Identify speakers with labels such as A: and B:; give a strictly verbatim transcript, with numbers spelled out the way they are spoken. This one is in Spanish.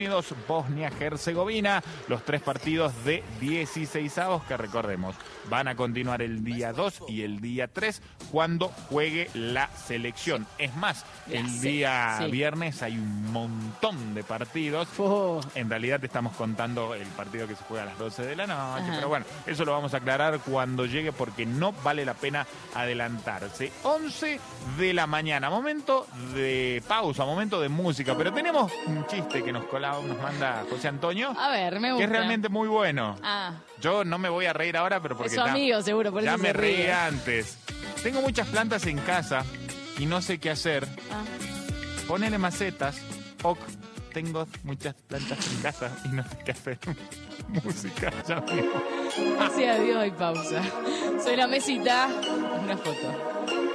A: Unidos, Bosnia-Herzegovina, los tres partidos de dieciseisavos que recordemos van a continuar el día dos y el día tres cuando juegue la selección. Es más, el
B: sí,
A: día
B: sí.
A: viernes hay un montón de partidos.
B: Oh.
A: En realidad te estamos contando el partido que se juega a las doce de la noche,
B: Ajá.
A: pero bueno, eso lo vamos a aclarar cuando llegue porque no vale la pena adelantarse. once de la mañana, momento de pausa, momento de música, pero tenemos un chiste que nos colaba, nos manda José Antonio,
B: A ver, me gusta.
A: que es realmente muy bueno.
B: Ah,
A: Yo no me voy a reír ahora, pero porque
B: es su
A: ya,
B: amigo seguro, por
A: ya
B: eso
A: me
B: se
A: reí
B: ríe.
A: antes. Tengo muchas plantas en casa y no sé qué hacer.
B: Ah.
A: Ponele macetas. Ok, tengo muchas plantas en casa y no sé qué hacer. Música, ya mismo.
B: Así adiós y pausa. Soy la mesita. Una foto.